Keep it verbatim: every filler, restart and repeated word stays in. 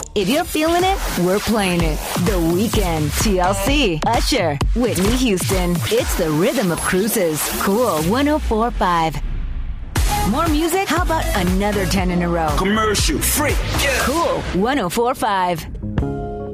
If you're feeling it, we're playing it. The Weeknd, T L C, Usher, Whitney Houston. It's the rhythm of cruises. Cool one oh four point five. More music? How about another ten in a row? Commercial free. Yeah. Cool one oh four point five.